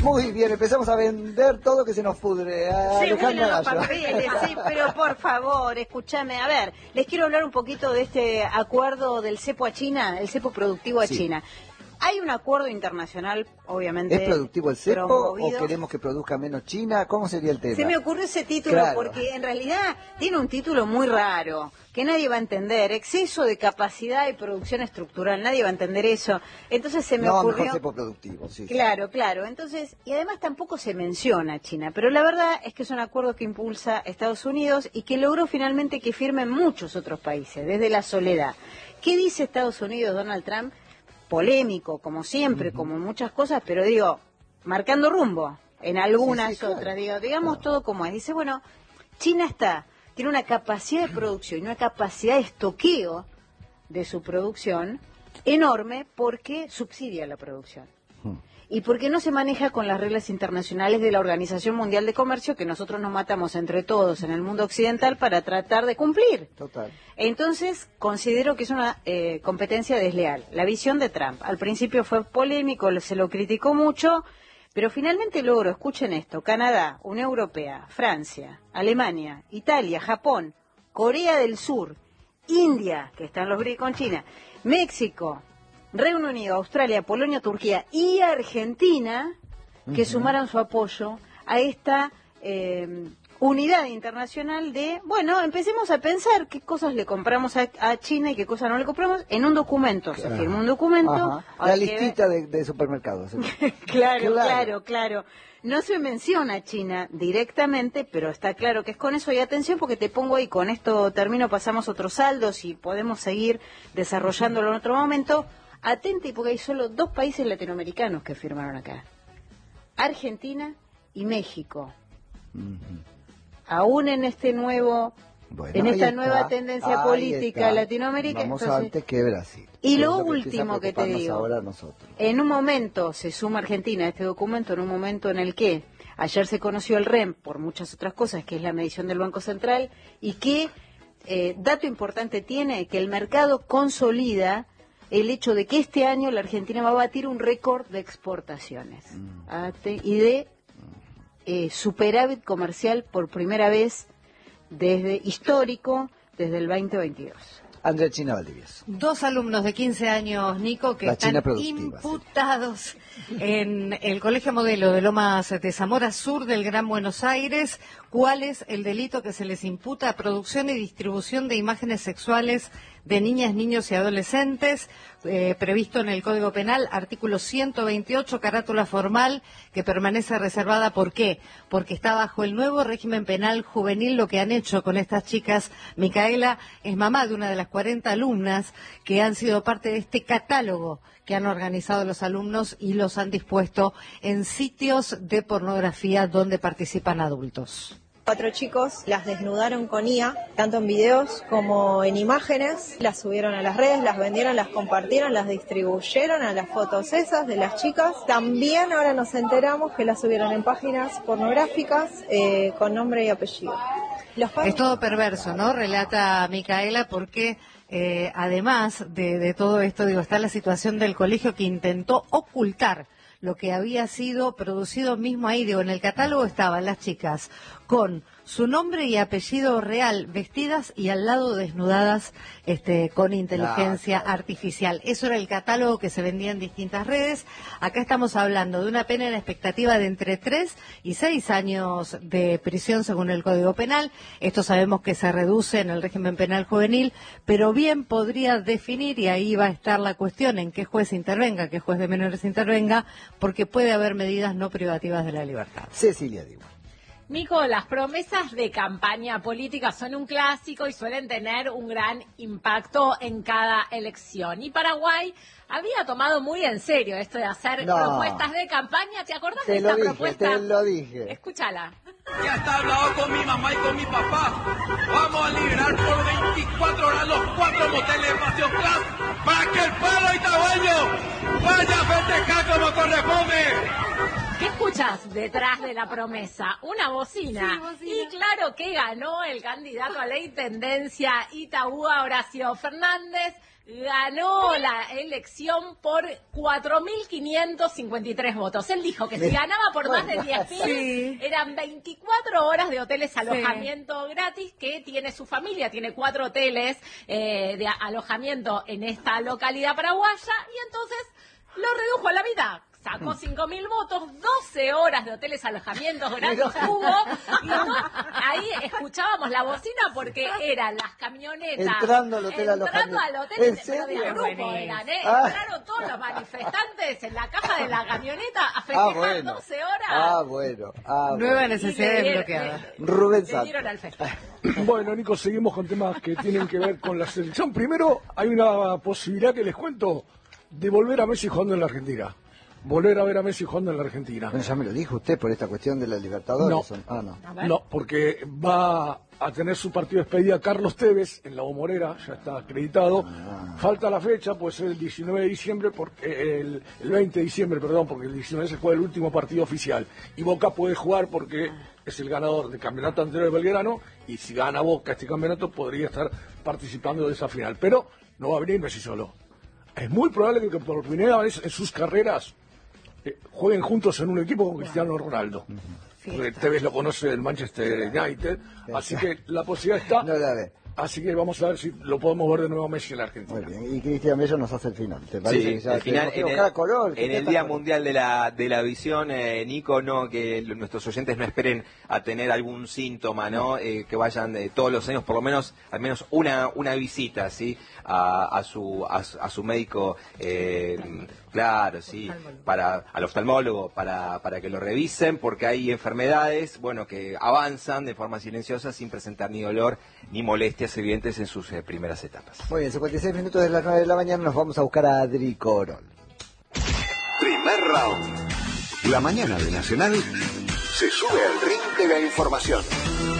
Muy bien, empezamos a vender todo que se nos pudre. Alejandra Gallo. Papeles, sí, pero por favor, escúchame. A ver, les quiero hablar un poquito de este acuerdo del cepo a China, el cepo productivo a China. Hay un acuerdo internacional, obviamente. ¿Es productivo el cepo o queremos que produzca menos China? ¿Cómo sería el tema? Se me ocurrió ese título porque en realidad tiene un título muy raro, que nadie va a entender. Exceso de capacidad y producción estructural, nadie va a entender eso. Entonces se me ocurrió... mejor cepo productivo, sí. Claro. Entonces, y además tampoco se menciona China, pero la verdad es que es un acuerdo que impulsa Estados Unidos y que logró finalmente que firmen muchos otros países, desde la soledad. ¿Qué dice Estados Unidos, Donald Trump? Polémico, como siempre, como muchas cosas, pero digo, marcando rumbo en algunas otras, digamos todo como es. Dice, bueno, China tiene una capacidad de producción y una capacidad de estoqueo de su producción enorme porque subsidia la producción. Y porque no se maneja con las reglas internacionales de la Organización Mundial de Comercio que nosotros nos matamos entre todos en el mundo occidental para tratar de cumplir. Total. Entonces, considero que es una competencia desleal. La visión de Trump, al principio fue polémico, se lo criticó mucho, pero finalmente logró, escuchen esto, Canadá, Unión Europea, Francia, Alemania, Italia, Japón, Corea del Sur, India, que están los BRICS con China, México, Reino Unido, Australia, Polonia, Turquía y Argentina, que sumaran su apoyo a esta unidad internacional de, bueno, empecemos a pensar qué cosas le compramos a China y qué cosas no le compramos en un documento. Se firma un documento. La listita de supermercados. Claro. No se menciona a China directamente, pero está claro que es con eso. Y atención, porque te pongo ahí, con esto termino, pasamos otros saldos y podemos seguir desarrollándolo en otro momento. Atente, porque hay solo 2 países latinoamericanos que firmaron acá. Argentina y México. Aún en este nueva tendencia política latinoamericana. Vamos antes que Brasil. Y lo último que te digo, ahora nosotros. En un momento se suma Argentina a este documento, en un momento en el que ayer se conoció el REM por muchas otras cosas, que es la medición del Banco Central, y que, dato importante tiene, que el mercado consolida el hecho de que este año la Argentina va a batir un récord de exportaciones y de superávit comercial por primera vez histórico desde el 2022. Andrea China Valdivieso. 2 alumnos de 15 años, Nico, que están imputados en el Colegio Modelo de Lomas de Zamora Sur del Gran Buenos Aires. ¿Cuál es el delito que se les imputa? Producción y distribución de imágenes sexuales de niñas, niños y adolescentes, previsto en el Código Penal, artículo 128, carátula formal, que permanece reservada. ¿Por qué? Porque está bajo el nuevo régimen penal juvenil. Lo que han hecho con estas chicas, Micaela es mamá de una de las 40 alumnas que han sido parte de este catálogo que han organizado los alumnos y los han dispuesto en sitios de pornografía donde participan adultos. 4 chicos las desnudaron con IA, tanto en videos como en imágenes, las subieron a las redes, las vendieron, las compartieron, las distribuyeron a las fotos esas de las chicas. También ahora nos enteramos que las subieron en páginas pornográficas con nombre y apellido. Es todo perverso, ¿no? Relata Micaela, porque además de todo esto, está la situación del colegio que intentó ocultar lo que había sido producido mismo ahí. En el catálogo estaban las chicas con su nombre y apellido real, vestidas y al lado desnudadas con inteligencia artificial. Eso era el catálogo que se vendía en distintas redes. Acá estamos hablando de una pena en expectativa de entre 3 y 6 años de prisión según el Código Penal. Esto sabemos que se reduce en el régimen penal juvenil, pero bien podría definir, y ahí va a estar la cuestión, en qué juez intervenga, qué juez de menores intervenga, porque puede haber medidas no privativas de la libertad. Cecilia Divo. Nico, las promesas de campaña política son un clásico y suelen tener un gran impacto en cada elección. Y Paraguay había tomado muy en serio esto de hacer propuestas de campaña. ¿Te acordás de esta propuesta? Te lo dije. Escúchala. Ya está hablado con mi mamá y con mi papá. Vamos a liberar por 24 horas los 4 moteles de Paseo Class para que el pueblo itaguayo vaya a festejar como corresponde. ¿Qué escuchás? cosas detrás de la promesa. Una bocina. Sí, bocina. Y claro que ganó el candidato a la intendencia Itauguá, Horacio Fernández. Ganó la elección por 4.553 votos. Él dijo que si ganaba por más de 10.000, eran 24 horas de hoteles alojamiento gratis que tiene su familia. Tiene 4 hoteles de alojamiento en esta localidad paraguaya y entonces lo redujo a la mitad. Sacó 5.000 votos, 12 horas de hoteles alojamientos gratis hubo, y ahí escuchábamos la bocina porque eran las camionetas entrando al hotel alojamiento. ¿En pero de serio? grupo eran, entraron todos los manifestantes en la caja de la camioneta a festejar 12 horas. Nueva necesidad de bloquear. Rubén Le Santos. dieron al festejo. Bueno, Nico, seguimos con temas que tienen que ver con la selección. Primero, hay una posibilidad que les cuento de volver a Messi jugando en la Argentina. Volver a ver a Messi jugando en la Argentina. Bueno, ya me lo dijo usted por esta cuestión de la Libertadores. No, porque va a tener su partido de despedida Carlos Tevez en la Bombonera, ya está acreditado. Falta la fecha, puede ser el 19 de diciembre, porque el 20 de diciembre, perdón, porque el 19 se juega el último partido oficial. Y Boca puede jugar porque es el ganador del campeonato anterior de Belgrano, y si gana Boca este campeonato podría estar participando de esa final. Pero no va a venir Messi solo. Es muy probable que por primera vez en sus carreras jueguen juntos en un equipo con Cristiano Ronaldo. Porque Tevez lo conoce del Manchester United, así que la posibilidad está. Así que vamos a ver si lo podemos ver de nuevo a Messi en la Argentina. Muy bien, y Cristian Bello nos hace el final. ¿Te parece? Sí, que ya el final en el Día Mundial de la Visión, Nico, no, que nuestros oyentes no esperen a tener algún síntoma, ¿no? Que vayan todos los años, por lo menos, al menos una visita, ¿sí? A su médico, claro, sí, al oftalmólogo, para que lo revisen, porque hay enfermedades, bueno, que avanzan de forma silenciosa sin presentar ni dolor ni molestias evidentes en sus primeras etapas. Muy bien, 56 minutos de las 9 de la mañana nos vamos a buscar a Adri Corol. Primer round. La mañana de Nacional se sube al ring de la información.